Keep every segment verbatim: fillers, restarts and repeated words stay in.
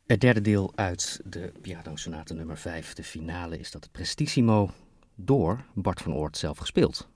Het derde deel uit de pianosonate nummer vijf, de finale, is dat het Prestissimo door Bart van Oort zelf gespeeld.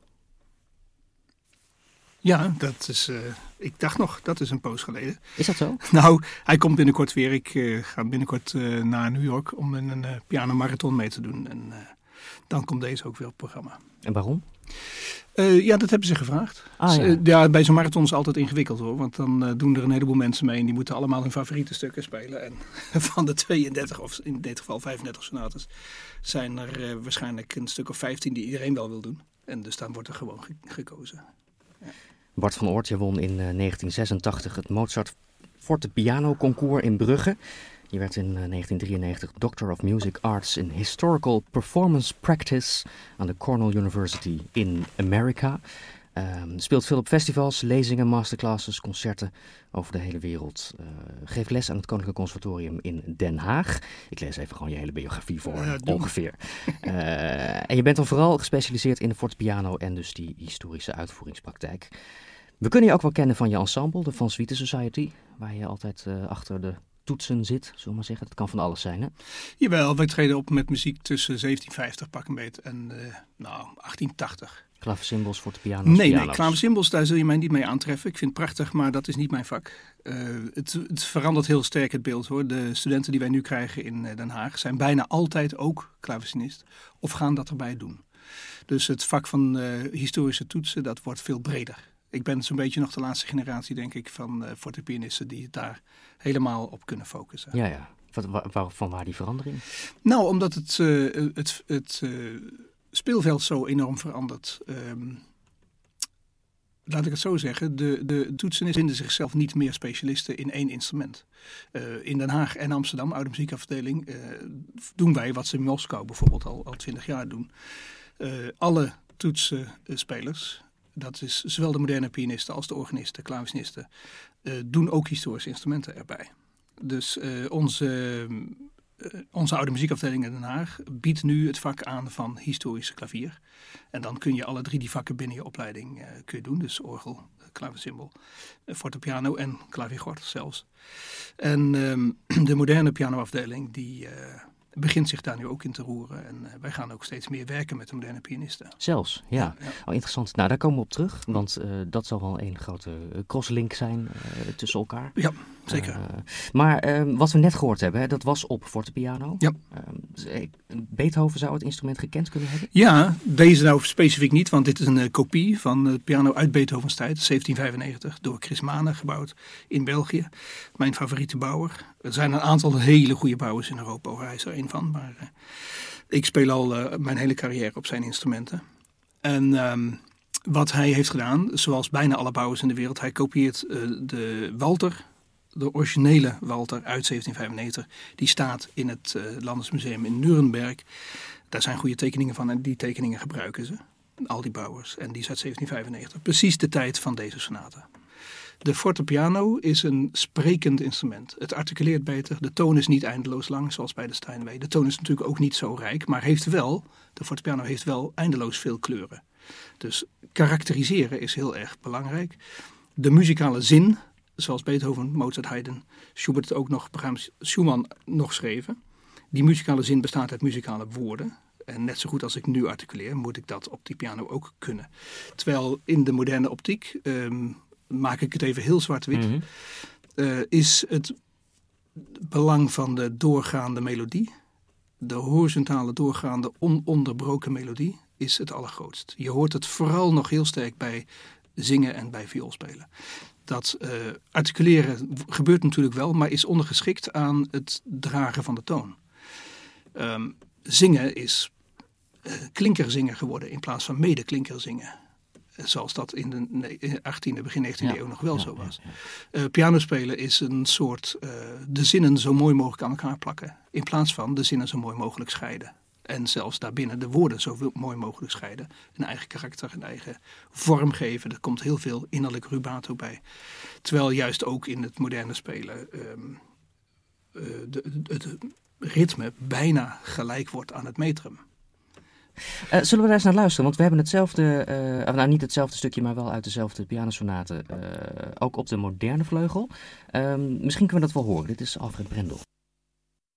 Ja, dat is, uh, ik dacht nog, dat is een poos geleden. Is dat zo? Nou, hij komt binnenkort weer. Ik uh, ga binnenkort uh, naar New York om in een uh, pianomarathon mee te doen. En uh, dan komt deze ook weer op het programma. En waarom? Uh, ja, dat hebben ze gevraagd. Ah, ja. Uh, ja, bij zo'n marathon is het altijd ingewikkeld hoor. Want dan uh, doen er een heleboel mensen mee en die moeten allemaal hun favoriete stukken spelen. En van de tweeëndertig, of in dit geval vijfendertig sonates, zijn er uh, waarschijnlijk een stuk of vijftien die iedereen wel wil doen. En dus dan wordt er gewoon ge- gekozen. Ja. Bart van Oort, je won in uh, negentien zesentachtig het Mozart Forte Piano Concours in Brugge. Je werd in uh, negentien drieënnegentig Doctor of Music Arts in Historical Performance Practice aan de Cornell University in Amerika. Uh, speelt veel op festivals, lezingen, masterclasses, concerten over de hele wereld. Uh, geeft les aan het Koninklijk Conservatorium in Den Haag. Ik lees even gewoon je hele biografie voor, uh, ongeveer. Uh, en je bent dan vooral gespecialiseerd in de fortepiano en dus die historische uitvoeringspraktijk. We kunnen je ook wel kennen van je ensemble, de Van Swieten Society, waar je altijd uh, achter de toetsen zit, zullen we maar zeggen. Het kan van alles zijn, hè? Jawel, wij treden op met muziek tussen zeventien vijftig pak een beet en uh, nou, achttien tachtig. Klaversymbals, fortepiano's, Nee, piano's. nee, klaversymbals, daar zul je mij niet mee aantreffen. Ik vind het prachtig, maar dat is niet mijn vak. Uh, het, het verandert heel sterk het beeld, hoor. De studenten die wij nu krijgen in Den Haag zijn bijna altijd ook klaversynist of gaan dat erbij doen. Dus het vak van uh, historische toetsen, dat wordt veel breder. Ik ben zo'n beetje nog de laatste generatie, denk ik, van uh, fortepianisten die het daar helemaal op kunnen focussen. Ja, ja. Wat, waar, van waar die verandering? Nou, omdat het, uh, het, het uh, speelveld zo enorm verandert. Um, laat ik het zo zeggen, de, de toetsenisten vinden zichzelf niet meer specialisten in één instrument. Uh, in Den Haag en Amsterdam, oude muziekafdeling, uh, doen wij wat ze in Moskou bijvoorbeeld al, al twintig jaar doen. Uh, alle toetsenspelers, dat is zowel de moderne pianisten als de organisten, klaversynisten, uh, doen ook historische instrumenten erbij. Dus uh, onze, uh, onze oude muziekafdeling in Den Haag biedt nu het vak aan van historische klavier. En dan kun je alle drie die vakken binnen je opleiding uh, kun je doen. Dus orgel, klaversymbol, uh, fortepiano en klaviergord zelfs. En um, de moderne pianoafdeling die uh, begint zich daar nu ook in te roeren. En uh, wij gaan ook steeds meer werken met de moderne pianisten. Zelfs, ja. ja, ja. Oh, interessant. Nou, daar komen we op terug. Want uh, dat zal wel een grote crosslink zijn uh, tussen elkaar. Ja, zeker. Uh, maar uh, wat we net gehoord hebben, hè, dat was op fortepiano. Ja. Uh, Beethoven zou het instrument gekend kunnen hebben? Ja, deze nou specifiek niet. Want dit is een uh, kopie van het piano uit Beethovens tijd. zeventien vijfennegentig, door Chris Mahne gebouwd in België. Mijn favoriete bouwer. Er zijn een aantal hele goede bouwers in Europa. Hij is er een van. Maar uh, ik speel al uh, mijn hele carrière op zijn instrumenten. En um, wat hij heeft gedaan, zoals bijna alle bouwers in de wereld. Hij kopieert uh, de Walter, de originele Walter uit zeventien vijfennegentig. Die staat in het uh, Landesmuseum in Nuremberg. Daar zijn goede tekeningen van en die tekeningen gebruiken ze. Al die bouwers. En die is uit zeventien vijfennegentig. Precies de tijd van deze sonate. De fortepiano is een sprekend instrument. Het articuleert beter. De toon is niet eindeloos lang, zoals bij de Steinway. De toon is natuurlijk ook niet zo rijk, maar heeft wel, de fortepiano heeft wel eindeloos veel kleuren. Dus karakteriseren is heel erg belangrijk. De muzikale zin, zoals Beethoven, Mozart, Haydn, Schubert ook nog, Brahms, Schumann nog schreven. Die muzikale zin bestaat uit muzikale woorden. En net zo goed als ik nu articuleer, moet ik dat op die piano ook kunnen. Terwijl in de moderne optiek, um, maak ik het even heel zwart-wit, mm-hmm. uh, is het belang van de doorgaande melodie, de horizontale doorgaande ononderbroken melodie, is het allergrootst. Je hoort het vooral nog heel sterk bij zingen en bij vioolspelen. Dat uh, articuleren gebeurt natuurlijk wel, maar is ondergeschikt aan het dragen van de toon. Um, zingen is uh, klinkerzingen geworden in plaats van medeklinkerzingen. Zoals dat in de achttiende, begin negentiende ja, eeuw nog wel ja, zo was. Ja, ja. Uh, pianospelen is een soort uh, de zinnen zo mooi mogelijk aan elkaar plakken. In plaats van de zinnen zo mooi mogelijk scheiden. En zelfs daarbinnen de woorden zo mooi mogelijk scheiden. Een eigen karakter, een eigen vorm geven. Er komt heel veel innerlijk rubato bij. Terwijl juist ook in het moderne spelen um, uh, de, de, het ritme bijna gelijk wordt aan het metrum. Uh, zullen we daar eens naar luisteren? Want we hebben hetzelfde, uh, nou niet hetzelfde stukje, maar wel uit dezelfde pianosonate. Uh, ook op de moderne vleugel. Uh, misschien kunnen we dat wel horen. Dit is Alfred Brendel.